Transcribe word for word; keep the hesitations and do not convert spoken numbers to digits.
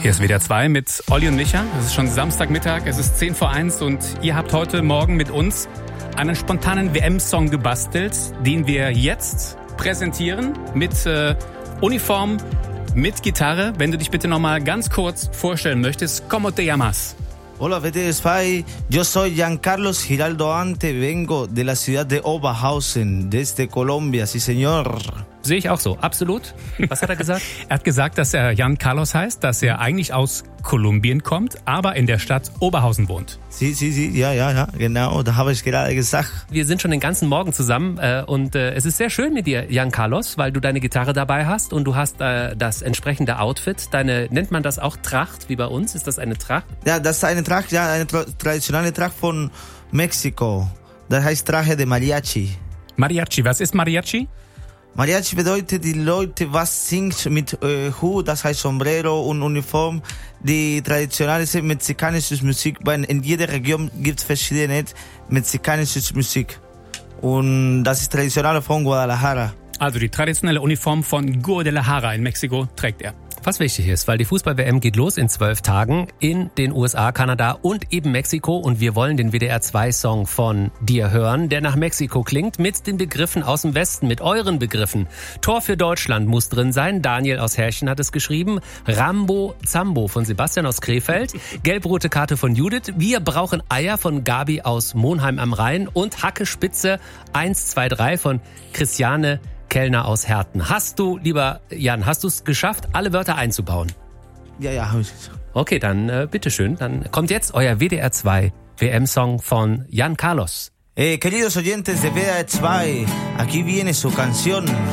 Hier ist W D R zwei mit Olli und Micha. Es ist schon Samstagmittag, es ist zehn vor eins und ihr habt heute Morgen mit uns einen spontanen W M-Song gebastelt, den wir jetzt präsentieren mit äh, Uniform, mit Gitarre. Wenn du dich bitte nochmal ganz kurz vorstellen möchtest. ¿Cómo te llamas? Hola W D R zwei, yo soy Giancarlos Giraldo Ante, vengo de la ciudad de Oberhausen, desde Colombia, sí señor. Sehe ich auch so, absolut. Was hat er gesagt? Er hat gesagt, dass er Jan Carlos heißt, dass er eigentlich aus Kolumbien kommt, aber in der Stadt Oberhausen wohnt. Sí, sí, sí, ja, ja, ja, genau, da habe ich gerade gesagt. Wir sind schon den ganzen Morgen zusammen äh, und äh, es ist sehr schön mit dir, Jan Carlos, weil du deine Gitarre dabei hast und du hast äh, das entsprechende Outfit. Deine, nennt man das auch Tracht, wie bei uns? Ist das eine Tracht? Ja, das ist eine Tracht, ja, eine tra- traditionelle Tracht von Mexiko. Das heißt Traje de Mariachi. Mariachi, was ist Mariachi? Mariachi bedeutet, die Leute, was singt mit äh, Hut, das heißt Sombrero und Uniform. Die traditionelle mexikanische Musik, weil in jeder Region gibt es verschiedene mexikanische Musik. Und das ist traditionell von Guadalajara. Also die traditionelle Uniform von Guadalajara in Mexiko trägt er. Was wichtig ist, weil die Fußball-W M geht los in zwölf Tagen in den U S A, Kanada und eben Mexiko. Und wir wollen den W D R zwei Song von dir hören, der nach Mexiko klingt, mit den Begriffen aus dem Westen, mit euren Begriffen. Tor für Deutschland muss drin sein. Daniel aus Herrchen hat es geschrieben. Rambo Zambo von Sebastian aus Krefeld. Gelb-rote Karte von Judith. Wir brauchen Eier von Gabi aus Monheim am Rhein. Und Hacke Spitze eins zwei drei von Christiane Kellner aus Herten. Hast du, lieber Jan, hast du es geschafft, alle Wörter einzubauen? Ja, ja, habe ich geschafft. Okay, dann äh, bitteschön. Dann kommt jetzt euer W D R zwei W M-Song von Jan Carlos. Eh, queridos oyentes de W D R zwei, aquí viene su canción.